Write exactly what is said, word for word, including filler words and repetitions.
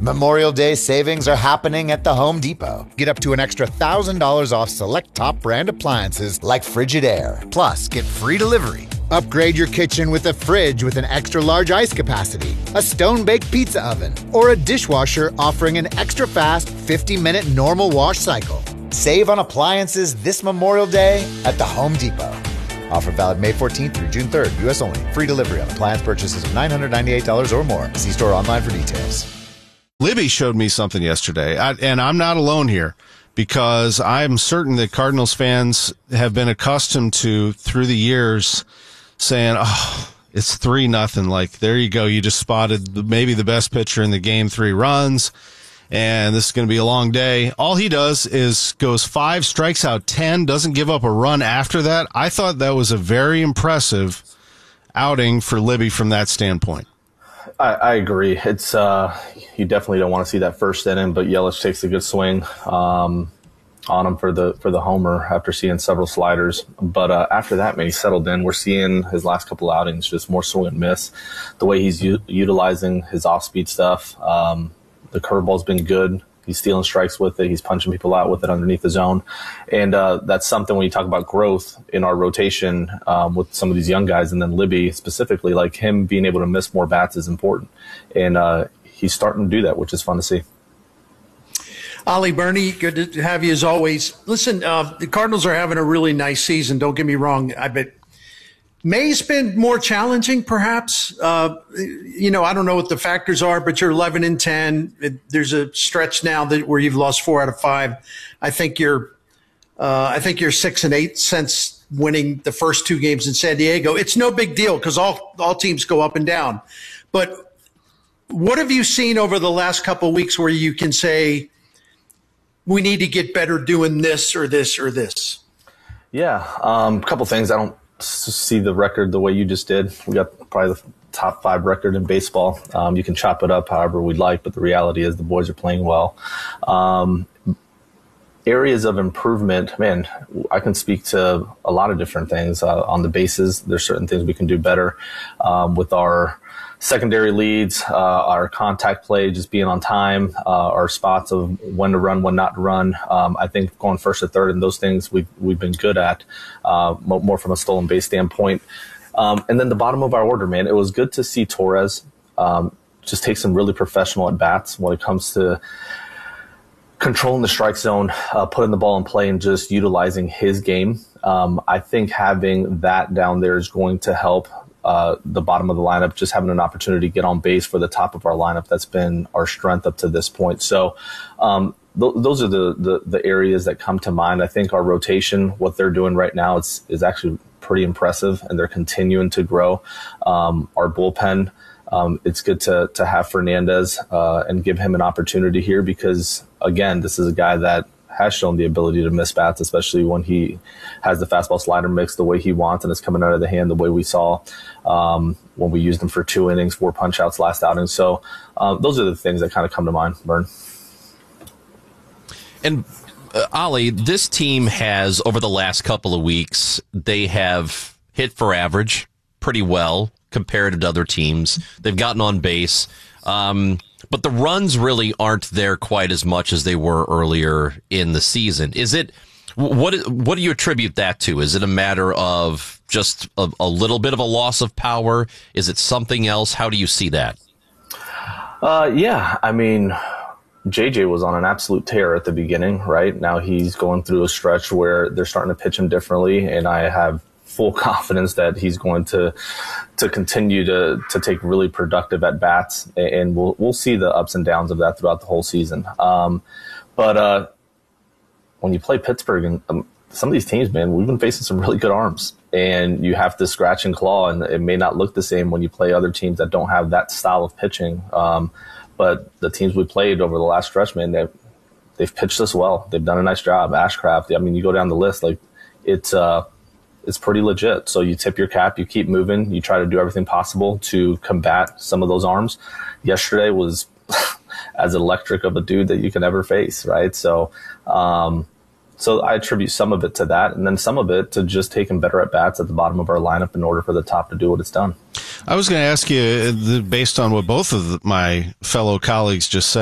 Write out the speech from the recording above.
Memorial Day savings are happening at the Home Depot. Get up to an extra one thousand dollars off select top brand appliances like Frigidaire. Plus, get free delivery. Upgrade your kitchen with a fridge with an extra large ice capacity, a stone-baked pizza oven, or a dishwasher offering an extra fast fifty minute normal wash cycle. Save on appliances this Memorial Day at the Home Depot. Offer valid May fourteenth through June third, U S only. Free delivery on appliance purchases of nine hundred ninety-eight dollars or more. See store online for details. Libby showed me something yesterday, I, and I'm not alone here, because I'm certain that Cardinals fans have been accustomed to, through the years, saying, oh, it's three nothing. Like, there you go. You just spotted the, maybe the best pitcher in the game, three runs, and this is going to be a long day. All he does is goes five, strikes out ten, doesn't give up a run after that. I thought that was a very impressive outing for Libby from that standpoint. I, I agree. It's uh, you definitely don't want to see that first inning, but Yelich takes a good swing um, on him for the for the homer after seeing several sliders. But uh, after that, man, he settled in. We're seeing his last couple of outings just more swing and miss. The way he's u- utilizing his off-speed stuff, um, the curveball's been good. He's stealing strikes with it. He's punching people out with it underneath the zone. And uh, that's something when you talk about growth in our rotation um, with some of these young guys, and then Libby specifically, like him being able to miss more bats is important. And uh, he's starting to do that, which is fun to see. Ollie, Bernie, good to have you as always. Listen, uh, the Cardinals are having a really nice season. Don't get me wrong. I bet May's been more challenging, perhaps. Uh, you know, I don't know what the factors are, but you're eleven and ten. It, there's a stretch now that where you've lost four out of five. I think you're, uh, I think you're six and eight since winning the first two games in San Diego. It's no big deal because all all teams go up and down. But what have you seen over the last couple of weeks where you can say we need to get better doing this or this or this? Yeah, um, a couple things. I don't see the record the way you just did. We got probably the top five record in baseball. Um, you can chop it up however we'd like, but the reality is the boys are playing well. Um, areas of improvement, man, I can speak to a lot of different things uh, on the bases. There's certain things we can do better um, with our secondary leads, uh, our contact play, just being on time, uh, our spots of when to run, when not to run. Um, I think going first to third and those things we've, we've been good at, uh, more from a stolen base standpoint. Um, and then the bottom of our order, man, it was good to see Torres um, just take some really professional at bats when it comes to controlling the strike zone, uh, putting the ball in play and just utilizing his game. Um, I think having that down there is going to help Uh, the bottom of the lineup, just having an opportunity to get on base for the top of our lineup. That's been our strength up to this point. So um, th- those are the, the the areas that come to mind. I think our rotation, what they're doing right now, is, is actually pretty impressive, and they're continuing to grow. Um, our bullpen, um, it's good to, to have Fernandez uh, and give him an opportunity here because, again, this is a guy that has shown the ability to miss bats, especially when he has the fastball slider mix the way he wants and it's coming out of the hand the way we saw um, when we used him for two innings, four punch outs last outing. So um, those are the things that kind of come to mind, Vern. And uh, Ollie, this team has, over the last couple of weeks, they have hit for average pretty well compared to other teams. They've gotten on base. Um, But the runs really aren't there quite as much as they were earlier in the season. Is it what? What do you attribute that to? Is it a matter of just a, a little bit of a loss of power? Is it something else? How do you see that? Uh, yeah, I mean, J J was on an absolute tear at the beginning, right? Now he's going through a stretch where they're starting to pitch him differently, and I have full confidence that he's going to to continue to to take really productive at bats, and we'll we'll see the ups and downs of that throughout the whole season. Um, but uh, when you play Pittsburgh and um, some of these teams, man, we've been facing some really good arms, and you have to scratch and claw, and it may not look the same when you play other teams that don't have that style of pitching. Um, but the teams we played over the last stretch, man, they've they've pitched us well. They've done a nice job. Ashcraft, I mean, you go down the list, like it's uh. It's pretty legit. So you tip your cap, you keep moving, you try to do everything possible to combat some of those arms. Yesterday was as electric of a dude that you can ever face, right? So um, so I attribute some of it to that, and then some of it to just taking better at bats at the bottom of our lineup in order for the top to do what it's done. I was going to ask you, based on what both of my fellow colleagues just said,